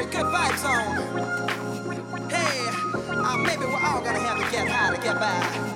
spirit, good vibes on. Hey, maybe we're all gonna have to get high to get by.